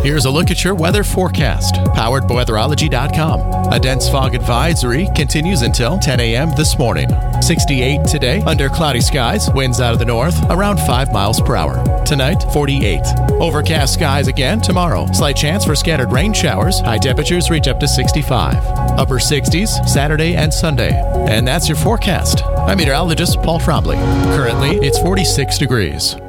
Here's a look at your weather forecast, powered by weatherology.com. A dense fog advisory continues until 10 a.m. this morning. 68 today, under cloudy skies, winds out of the north, around 5 miles per hour. Tonight, 48. Overcast skies again tomorrow. Slight chance for scattered rain showers. High temperatures reach up to 65. Upper 60s Saturday and Sunday. And that's your forecast. I'm meteorologist Paul Frobley. Currently, it's 46 degrees.